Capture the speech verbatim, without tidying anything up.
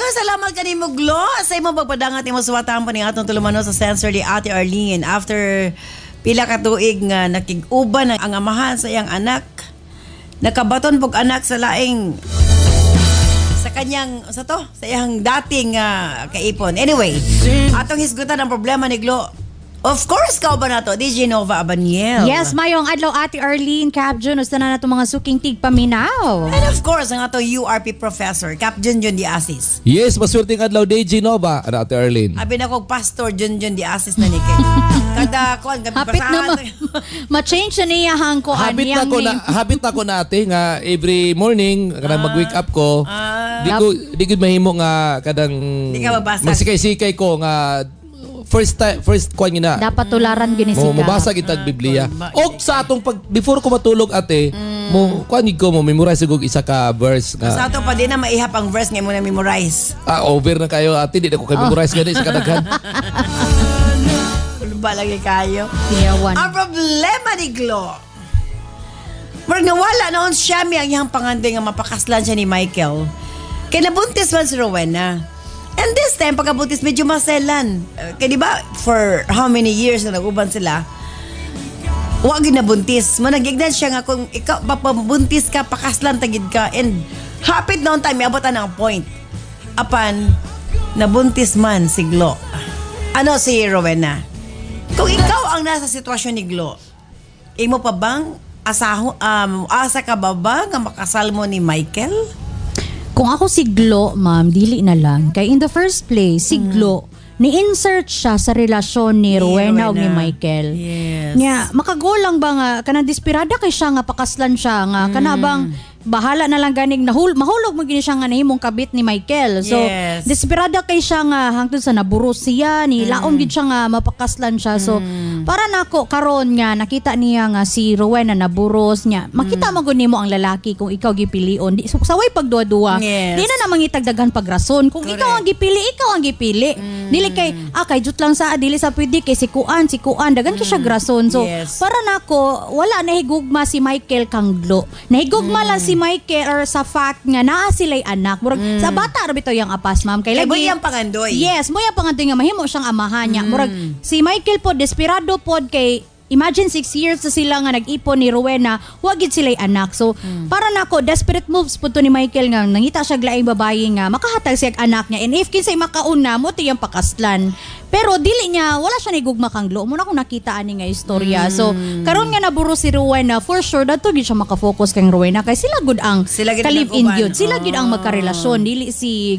Daghang salamat kanimo Glo sa imong pagpadangat imong suwatan pa ning atong tulumano sa sensor ni Ate Arlene after pila ka tuig nga nakig-uban ang amahan sa iyang anak. Nakabaton pug anak sa laing sa kanyang sa to sa iyang dating uh, kaipon. Anyway, atong hisgutan ang problema ni Glo. Of course, kao ba na to? D J Nova Abaniel. Yes, mayong adlaw Ate Arlene, Cap Jun, usta na nato mga suking tig paminaw. And of course, ang ato U R P professor, Cap Jun Jun Di Asis. Yes, maswerteng adlaw D J Nova, ano Ate Arlene. Abi na kong pastor Jun Jun Di Asis na ni kay. Kada kuan gabi Hapit na ma- ma-change na niya hang ko Habit na ko na habit na ko nate nga every morning kanang Ah. mag-wake up ko. Ah. Di ko di gud mahimo nga kadang Di ka mabasag. magsikay-sikay ko nga first time first kuan gina. dapat tularan ginisika. Mo mabasa kitag Biblia. kuan ba- Og sa atong pag before ko matulog ate, mo kuan gid ko mo memorize gud isa ka verse Sa nga. ato pa din na maihap ang verse nga mo na memorize. Ah, over na kayo ate, di na ko kay memorize gani sa kadaghan. Ba lagi kayo. Yawan. Ang problema ni Glo. Murag nawala noon siya mi ang iyang pangandoy nga mapakaslan siya ni Michael. Kaya nabuntis man si Rowena. And this time, pagkabuntis, medyo maselan. Uh, kaya di ba, for how many years na nag-uban sila, huwag ginabuntis. Managignan siya nga kung ikaw, papabuntis ka, pakaslan, tagid ka. And hapit noon time, abutan ng point. Apan, nabuntis man si Glo. Ano si Rowena? Kung ikaw ang nasa sitwasyon ni Glo, imo pa bang asaho, um, asa ka ba ba nga makasal mo ni Michael? Kung ako si Glo, ma'am, dili na lang. Kay in the first place, si Glo, ni-insert siya sa relasyon ni Rowena o ni Michael. Yes. Nya, makagulang ba nga, kanang desperada kay siya nga pakaslan siya nga, kana bang bahala na lang ganing nahul mahulog mo gini siya nga nahimong kabit ni Michael. So, Yes. desperada kay siya nga hangtod sa naburos siya, ni laom gid siya nga mapakaslan siya. So, para nako karon nga nakita niya nga si Rowena naburos niya. Makita mo gud nimo ang lalaki kung ikaw gipilion. Di so, saway pagduwa-duwa. Yes. Di na namang itagdagan pagrason. Kung Correct. ikaw ang gipili, ikaw ang gipili. Dili kay ah kay jut lang sa dili sa pwede kay si kuan, si kuan dagan kay siya grason. So, Yes. para nako wala nahigugma si Michael kang Glo. Nahigugma lang si Michael or sa fact nga naa sila'y anak. Murag sa bata ra bitaw yang apas ma'am kay Kay mo lagi yung pangandoy. Yes, mo yung pangandoy nga mahimo siyang amahan niya. Murag si Michael po desperado pod kay imagine six years na sila nga nag-ipon ni Rowena, wag gid sila'y anak. So, para nako desperate moves po to ni Michael nga nangita siya glaing babae nga makahatag siya anak niya. And if kinsay makauna mo tiyang pakaslan. Pero dili niya wala siya nigugma kang Glo. Muna kung nakita ani nga istorya. So, karon nga naburo si Rowena, for sure dato gid siya makafocus kang Rowena kay sila gud ang Sila gid ang ka-live-in nag-uban. gyud. Sila gid ang magkarelasyon, dili si